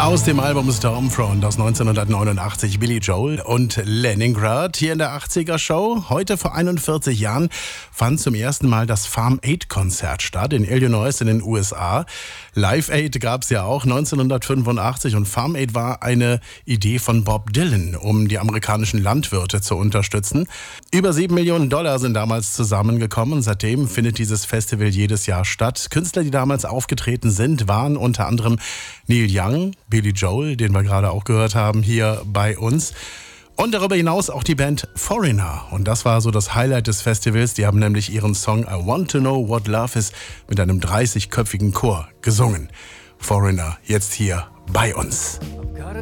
Aus dem Album Stormfront aus 1989 Billy Joel und Leningrad hier in der 80er Show. Heute vor 41 Jahren fand zum ersten Mal das Farm Aid Konzert statt in Illinois in den USA. Live Aid gab es ja auch 1985 und Farm Aid war eine Idee von Bob Dylan, um die amerikanischen Landwirte zu unterstützen. Über $7 Millionen sind damals zusammengekommen und seitdem findet dieses Festival jedes Jahr statt. Künstler, die damals aufgetreten sind, waren unter anderem Neil Young, Billy Joel, den wir gerade auch gehört haben, hier bei uns. Und darüber hinaus auch die Band Foreigner. Und das war so das Highlight des Festivals. Die haben nämlich ihren Song I Want to Know What Love Is mit einem 30-köpfigen Chor gesungen. Foreigner jetzt hier bei uns. Got a